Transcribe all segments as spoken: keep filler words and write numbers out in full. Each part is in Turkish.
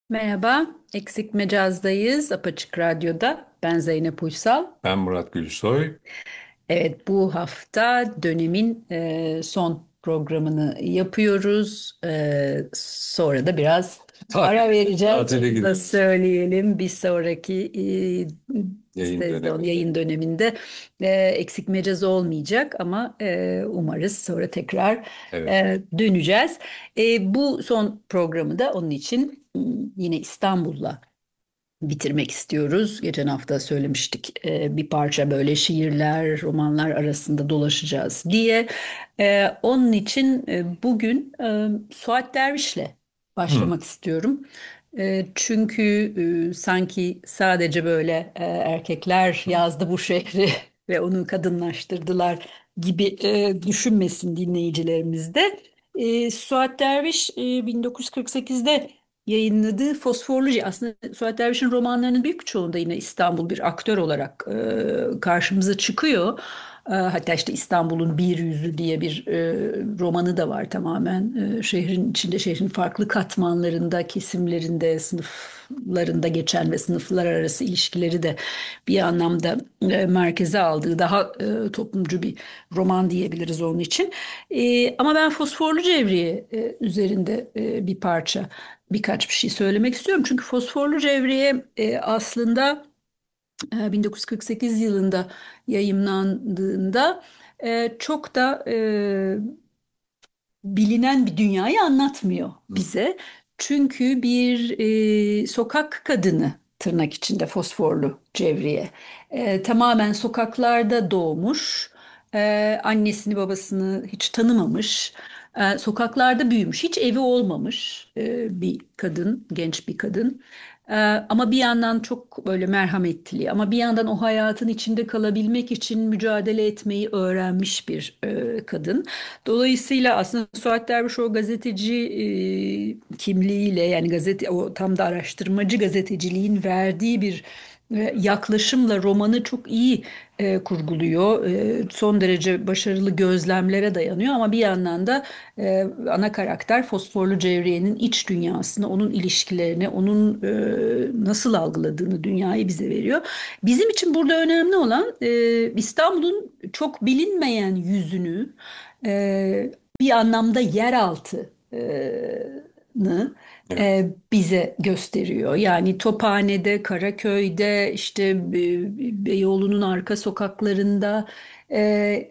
Merhaba, Eksik Mecaz'dayız, Apaçık Radyo'da. Ben Zeynep Uysal. Ben Murat Gülsoy. Evet, bu hafta dönemin e, son programını yapıyoruz. E, sonra da biraz Tak, ara vereceğiz. tatile Onu da gidiyoruz. söyleyelim. Bir sonraki e, Yayın sezon, döneminde. yayın döneminde e, Eksik Mecaz olmayacak ama e, umarız sonra tekrar Evet. e, döneceğiz. E, bu son programı da onun için m, yine İstanbul'la bitirmek istiyoruz. Geçen hafta söylemiştik e, bir parça böyle şiirler, romanlar arasında dolaşacağız diye. E, onun için e, bugün e, Suat Derviş'le Hmm. başlamak istiyorum. E, çünkü e, sanki sadece böyle e, erkekler yazdı bu şehri ve onu kadınlaştırdılar gibi e, düşünmesin dinleyicilerimiz de. E, Suat Derviş e, bin dokuz yüz kırk sekizde yayınladığı Fosforlucu, aslında Suat Derviş'in romanlarının büyük çoğunda yine İstanbul bir aktör olarak e, karşımıza çıkıyor. E, hatta işte İstanbul'un Bir Yüzü diye bir e, romanı da var, tamamen e, şehrin içinde, şehrin farklı katmanlarında, kesimlerinde, sınıflarında geçen ve sınıflar arası ilişkileri de bir anlamda e, merkeze aldığı daha e, toplumcu bir roman diyebiliriz onun için. E, ama ben Fosforlu Cevriye e, üzerinde e, bir parça birkaç bir şey söylemek istiyorum. Çünkü Fosforlu Cevriye e, aslında e, bin dokuz yüz kırk sekiz yılında yayımlandığında e, çok da e, bilinen bir dünyayı anlatmıyor Hmm. bize. Çünkü bir e, sokak kadını, tırnak içinde Fosforlu Cevriye. E, tamamen sokaklarda doğmuş. E, annesini babasını hiç tanımamış. E, sokaklarda büyümüş. Hiç evi olmamış e, bir kadın, genç bir kadın. E, ama bir yandan çok böyle merhametli, ama bir yandan o hayatın içinde kalabilmek için mücadele etmeyi öğrenmiş bir e, kadın. Dolayısıyla aslında Suat Derviş o gazeteci e, kimliğiyle, yani gazete, o tam da araştırmacı gazeteciliğin verdiği bir e, yaklaşımla romanı çok iyi e, kurguluyor. E, son derece başarılı gözlemlere dayanıyor, ama bir yandan da e, ana karakter Fosforlu Cevriye'nin iç dünyasını, onun ilişkilerini, onun e, nasıl algıladığını dünyayı bize veriyor. Bizim için burada önemli olan e, İstanbul'un çok bilinmeyen yüzünü, e, bir anlamda yeraltını Evet. e, bize gösteriyor. Yani Tophane'de, Karaköy'de, işte Be- Beyoğlu'nun arka sokaklarında e,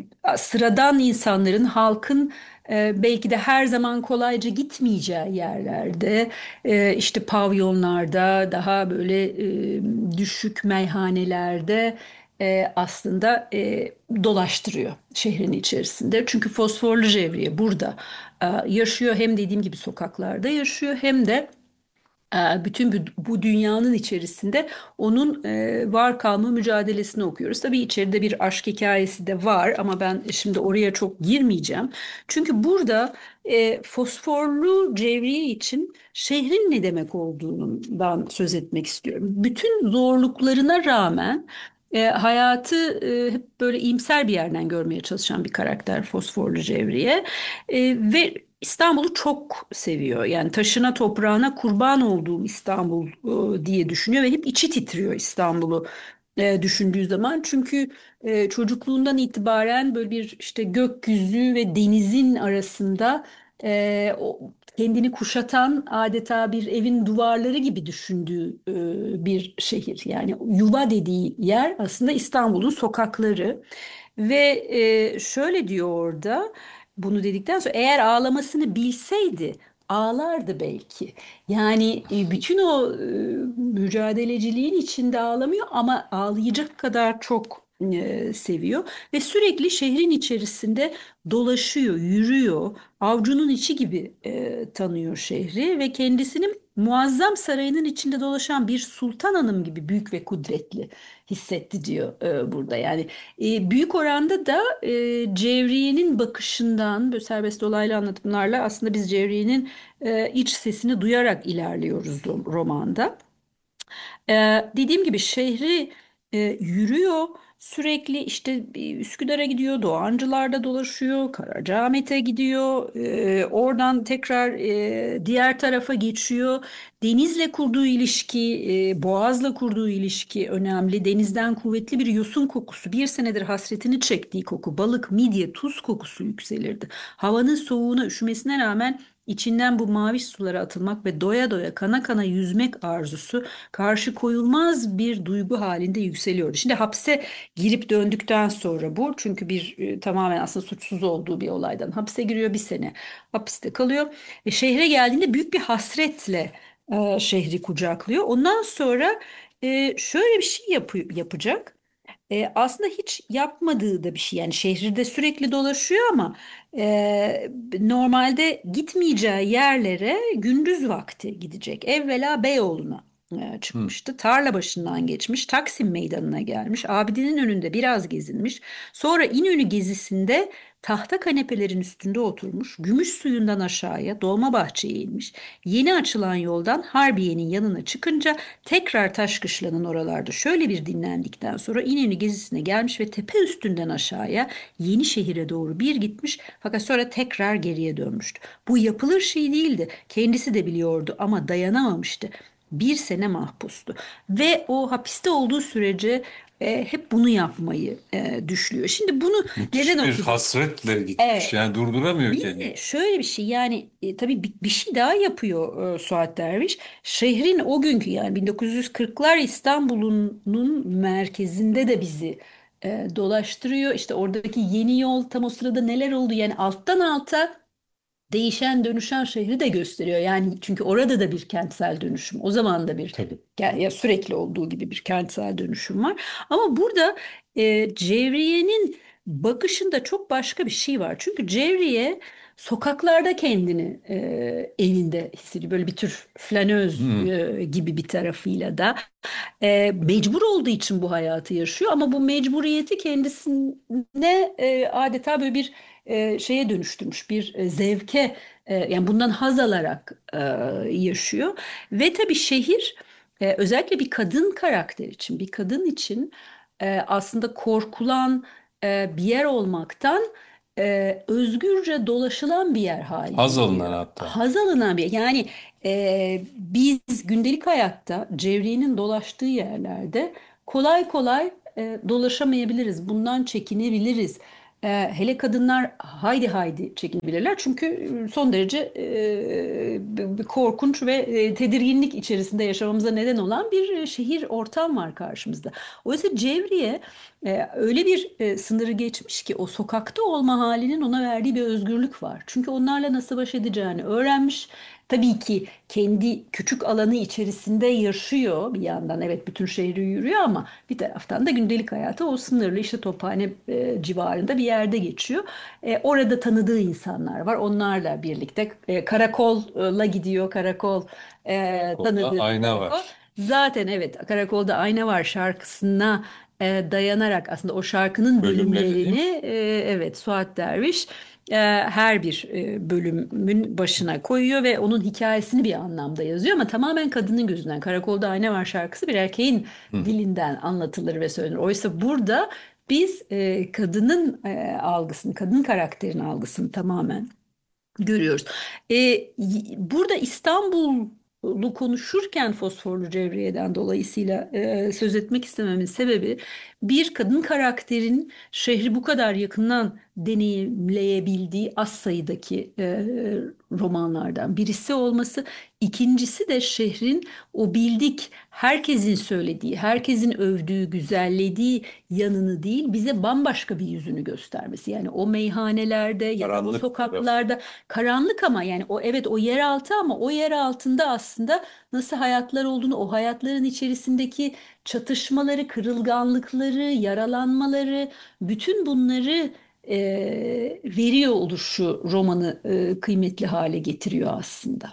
sıradan insanların, halkın e, belki de her zaman kolayca gitmeyeceği yerlerde, e, işte pavyonlarda, daha böyle e, düşük meyhanelerde e, aslında e, dolaştırıyor şehrin içerisinde. Çünkü Fosforlu Cevriye burada e, yaşıyor, hem dediğim gibi sokaklarda yaşıyor, hem de e, bütün bu, bu dünyanın içerisinde onun e, var kalma mücadelesini okuyoruz. Tabii içeride bir aşk hikayesi de var, ama ben şimdi oraya çok girmeyeceğim. Çünkü burada e, fosforlu Cevriye için şehrin ne demek olduğundan söz etmek istiyorum. Bütün zorluklarına rağmen e, hayatı e, hep böyle iyimser bir yerden görmeye çalışan bir karakter Fosforlu Cevriye. E, ve İstanbul'u çok seviyor. Yani taşına toprağına kurban olduğum İstanbul e, diye düşünüyor ve hep içi titriyor İstanbul'u e, düşündüğü zaman. Çünkü e, çocukluğundan itibaren böyle bir işte gökyüzü ve denizin arasında e, o kendini kuşatan, adeta bir evin duvarları gibi düşündüğü e, bir şehir. Yani yuva dediği yer aslında İstanbul'un sokakları. Ve e, şöyle diyor orada, bunu dedikten sonra, eğer ağlamasını bilseydi ağlardı belki. Yani e, bütün o e, mücadeleciliğin içinde ağlamıyor, ama ağlayacak kadar çok e, seviyor ve sürekli şehrin içerisinde dolaşıyor, yürüyor. Avcunun içi gibi e, tanıyor şehri ve kendisini muazzam sarayının içinde dolaşan bir sultan hanım gibi büyük ve kudretli hissetti diyor e, burada. Yani e, büyük oranda da e, Cevriye'nin bakışından, böyle serbest dolaylı anlatımlarla aslında biz Cevriye'nin e, iç sesini duyarak ilerliyoruz ro- romanda. Ee, dediğim gibi şehri e, yürüyor. Sürekli işte Üsküdar'a gidiyor, Doğancılar'da dolaşıyor, Karacaahmet'e gidiyor, e, oradan tekrar e, diğer tarafa geçiyor. Denizle kurduğu ilişki, e, Boğaz'la kurduğu ilişki önemli. Denizden kuvvetli bir yosun kokusu, bir senedir hasretini çektiği koku, balık, midye, tuz kokusu yükselirdi. Havanın soğuğuna, üşümesine rağmen içinden bu mavi sulara atılmak ve doya doya kana kana yüzmek arzusu karşı koyulmaz bir duygu halinde yükseliyordu. Şimdi hapse girip döndükten sonra bu, çünkü bir e, tamamen aslında suçsuz olduğu bir olaydan hapse giriyor, bir sene hapiste kalıyor. E, şehre geldiğinde büyük bir hasretle e, şehri kucaklıyor. Ondan sonra e, şöyle bir şey yapı- yapacak. E, aslında hiç yapmadığı da bir şey. Yani şehirde sürekli dolaşıyor ama e, normalde gitmeyeceği yerlere gündüz vakti gidecek. Evvela Beyoğlu'na e, Hı. çıkmıştı. Tarla başından geçmiş. Taksim Meydanı'na gelmiş. Abidinin önünde biraz gezinmiş. Sonra İnönü gezisinde tahta kanepelerin üstünde oturmuş. Gümüş suyundan aşağıya Dolmabahçe'ye inmiş. Yeni açılan yoldan Harbiye'nin yanına çıkınca tekrar Taşkışla'nın oralarda şöyle bir dinlendikten sonra İnönü gezisine gelmiş ve tepe üstünden aşağıya Yenişehir'e doğru bir gitmiş, fakat sonra tekrar geriye dönmüştü. Bu yapılır şey değildi. Kendisi de biliyordu ama dayanamamıştı. Bir sene mahpustu ve o hapiste olduğu sürece e, hep bunu yapmayı e, düşlüyor. Şimdi bunu neden Müthiş bir okuyorum? hasretle gitmiş. Evet. Yani durduramıyor Bir kendini. de şöyle bir şey, yani e, tabii bir, bir şey daha yapıyor e, Suat Derviş. Şehrin o günkü, yani bin dokuz yüz kırklar İstanbul'un merkezinde de bizi e, dolaştırıyor. İşte oradaki yeni yol, tam o sırada neler oldu, yani alttan alta değişen dönüşen şehri de gösteriyor. Yani çünkü orada da bir kentsel dönüşüm, o zaman da bir, Tabii. ya sürekli olduğu gibi bir kentsel dönüşüm var. Ama burada e, Cevriye'nin bakışında çok başka bir şey var. Çünkü Cevriye sokaklarda kendini e, evinde hissediyor. Böyle bir tür flanöz Hı. e, gibi bir tarafıyla da. E, mecbur olduğu için bu hayatı yaşıyor ama bu mecburiyeti kendisine e, adeta böyle bir e, şeye dönüştürmüş, bir e, zevke, e, yani bundan haz alarak e, yaşıyor. Ve tabii şehir, e, özellikle bir kadın karakter için, bir kadın için e, aslında korkulan e, bir yer olmaktan e, özgürce dolaşılan bir yer haline Haz alınan geliyor. hatta. Haz alınan bir, yani e, biz gündelik hayatta Cevriye'nin dolaştığı yerlerde kolay kolay e, dolaşamayabiliriz. Bundan çekinebiliriz. E, hele kadınlar haydi haydi çekinebilirler. Çünkü e, son derece e, b- b- korkunç ve e, tedirginlik içerisinde yaşamamıza neden olan bir e, şehir ortam var karşımızda. Oysa Cevriye e, öyle bir e, sınırı geçmiş ki o sokakta olma halinin ona verdiği bir özgürlük var. Çünkü onlarla nasıl baş edeceğini öğrenmiş. Tabii ki kendi küçük alanı içerisinde yaşıyor bir yandan. Evet, bütün şehri yürüyor ama bir taraftan da gündelik hayatı o sınırlı işte Tophane e, civarında bir yerde geçiyor. E, orada tanıdığı insanlar var. Onlarla birlikte e, karakola gidiyor. Karakol e, Kolda tanıdığı bir ayna karakol. var. Zaten evet, Karakolda Ayna Var şarkısına e, dayanarak aslında o şarkının Bölümleri değil mi? bölümlerini e, evet Suat Derviş e, her bir e, bölümün başına koyuyor ve onun hikayesini bir anlamda yazıyor ama tamamen kadının gözünden. Karakolda Ayna Var şarkısı bir erkeğin Hı. dilinden anlatılır ve söylenir. Oysa burada biz e, kadının e, algısını, kadın karakterin algısını tamamen görüyoruz. E, y- burada İstanbul'u konuşurken Fosforlu Cevriye'den dolayısıyla e, söz etmek istememin sebebi, bir kadın karakterin şehri bu kadar yakından deneyimleyebildiği az sayıdaki e, romanlardan birisi olması. İkincisi de şehrin o bildik, herkesin söylediği, herkesin övdüğü, güzellediği yanını değil, bize bambaşka bir yüzünü göstermesi. Yani o meyhanelerde ya da o Karanlık tarafı. sokaklarda karanlık, ama yani o, evet, o yer altı, ama o yer altında aslında nasıl hayatlar olduğunu, o hayatların içerisindeki çatışmaları, kırılganlıkları, yaralanmaları, bütün bunları e, veriyor oluşu romanı e, kıymetli hale getiriyor aslında.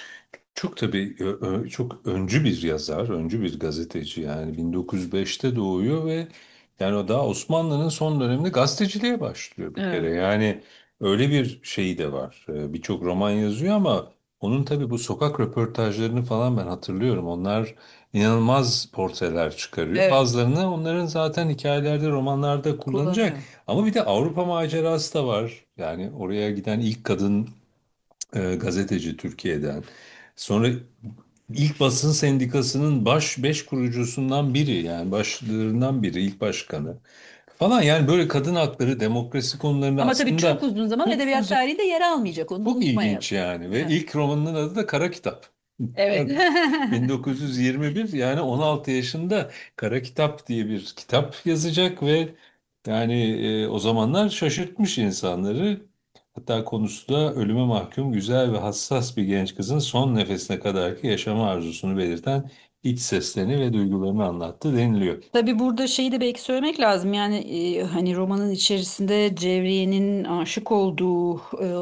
Çok tabii ö- ö- çok öncü bir yazar, öncü bir gazeteci yani bin dokuz yüz beşte doğuyor ve yani o daha Osmanlı'nın son döneminde gazeteciliğe başlıyor bir kere. Evet. Yani öyle bir şeyi de var. Ee, Birçok roman yazıyor ama Onun tabii bu sokak röportajlarını falan ben hatırlıyorum. Onlar inanılmaz portreler çıkarıyor. Evet, Bazılarını onların zaten hikayelerde, romanlarda kullanacak. kullanıyor. Ama bir de Avrupa macerası da var. Yani oraya giden ilk kadın e, gazeteci Türkiye'den. Sonra ilk basın sendikasının baş beş kurucusundan biri, yani başlarından biri, ilk başkanı falan. Yani böyle kadın hakları, demokrasi konularında Ama tabii çok aslında uzun zaman çok edebiyat uzun, tarihinde yer almayacak. Onu çok ilginç unutmayalım. yani. Ve Evet. ilk romanının adı da Kara Kitap. Evet. bin dokuz yüz yirmi bir, yani on altı yaşında Kara Kitap diye bir kitap yazacak ve yani e, o zamanlar şaşırtmış insanları. Hatta konusu da ölüme mahkum güzel ve hassas bir genç kızın son nefesine kadarki yaşama arzusunu belirten iç seslerini ve duygularını anlattı deniliyor. Tabii burada şeyi de belki söylemek lazım. Yani e, hani romanın içerisinde Cevriye'nin aşık olduğu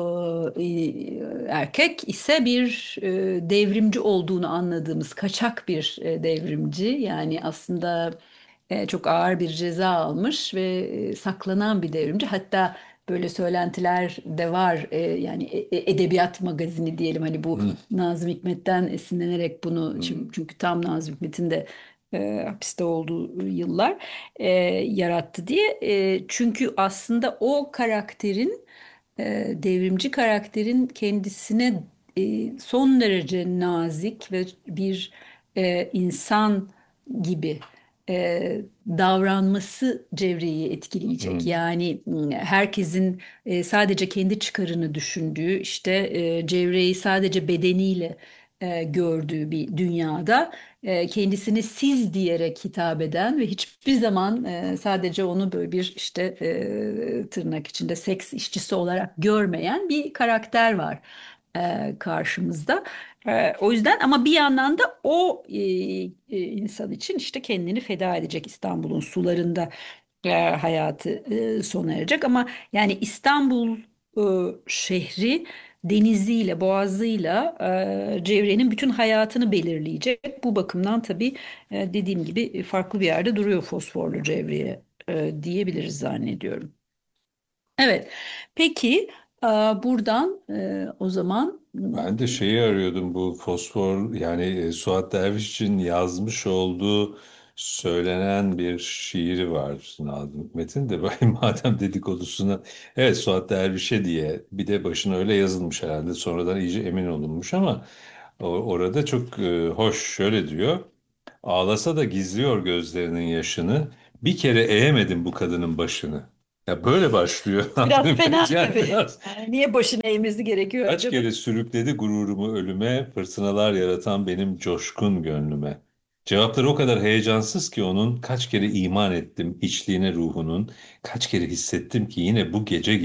e, e, erkek ise bir e, devrimci olduğunu anladığımız kaçak bir e, devrimci. Yani aslında e, çok ağır bir ceza almış ve e, saklanan bir devrimci. Hatta böyle söylentiler de var. E, yani e- e- edebiyat magazini diyelim, hani bu Hı, Nazım Hikmet'ten esinlenerek bunu, hı, çünkü çünkü tam Nazım Hikmet'in de e, hapiste olduğu yıllar e, yarattı diye. E, çünkü aslında o karakterin, e, devrimci karakterin kendisine e, son derece nazik ve bir e, insan gibi e, davranması Cevriye'yi etkileyecek. hı, Yani m, herkesin e, sadece kendi çıkarını düşündüğü, işte e, Cevriye'yi sadece bedeniyle e, gördüğü bir dünyada e, kendisini siz diyerek hitap eden ve hiçbir zaman e, sadece onu böyle bir işte e, tırnak içinde seks işçisi olarak görmeyen bir karakter var e, karşımızda. E, o yüzden ama bir yandan da o e, e, insan için işte kendini feda edecek, İstanbul'un sularında e, hayatı e, sona erecek. Ama yani İstanbul e, şehri deniziyle, boğazıyla e, Cevriye'nin bütün hayatını belirleyecek. Bu bakımdan tabii e, dediğim gibi farklı bir yerde duruyor Fosforlu Cevriye e, diyebiliriz zannediyorum. Evet. Peki e, buradan e, o zaman Ben de şeyi arıyordum, bu fosfor, yani e, Suat Derviş'in yazmış olduğu söylenen bir şiiri var Nazım Hikmet'in de. Böyle madem dedikodusuna, evet, Suat Derviş'e diye bir de başına öyle yazılmış herhalde, sonradan iyice emin olunmuş ama o- orada çok e, hoş, şöyle diyor: ağlasa da gizliyor gözlerinin yaşını, bir kere eğemedim bu kadının başını. Ya böyle başlıyor Nazım biraz fena Hikmet, yani tabii. biraz. Yani niye başını eğmesi gerekiyor Kaç acaba? kere sürükledi gururumu ölüme, fırtınalar yaratan benim coşkun gönlüme. Cevapları o kadar heyecansız ki onun, kaç kere iman ettim içliğine ruhunun, kaç kere hissettim ki yine bu gece